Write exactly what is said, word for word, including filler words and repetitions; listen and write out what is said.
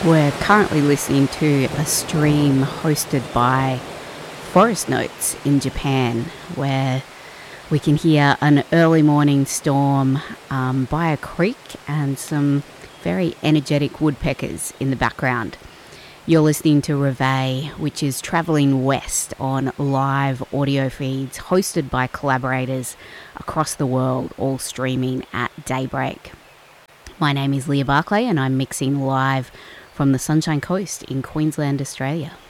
We're currently listening to a stream hosted by Forest Notes in Japan, where we can hear an early morning storm um, by a creek and some very energetic woodpeckers in the background. You're listening to Reveille, which is travelling west on live audio feeds hosted by collaborators across the world, all streaming at daybreak. My name is Leah Barclay and I'm mixing live from the Sunshine Coast in Queensland, Australia.